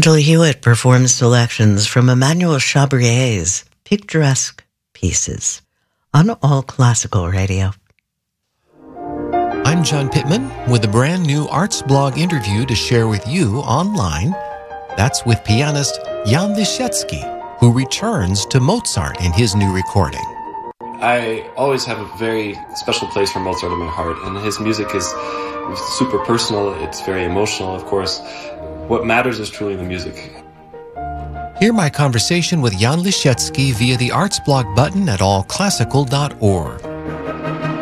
Angela Hewitt performs selections from Emmanuel Chabrier's picturesque pieces on All Classical Radio. I'm John Pittman with a brand new Arts Blog interview to share with you online. That's with pianist Jan Lisiecki, who returns to Mozart in his new recording. I always have a very special place for Mozart in my heart, and his music is super personal. It's very emotional, of course. What matters is truly the music. Hear my conversation with Jan Lisiecki via the Arts Blog button at allclassical.org.